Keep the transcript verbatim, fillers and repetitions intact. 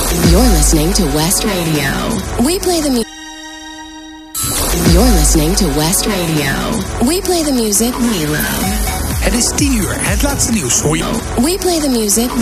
You're listening to West Radio. We play the music. You're listening to West Radio. We play the music we love. Het is tien uur. Het laatste nieuws voor je. We play the music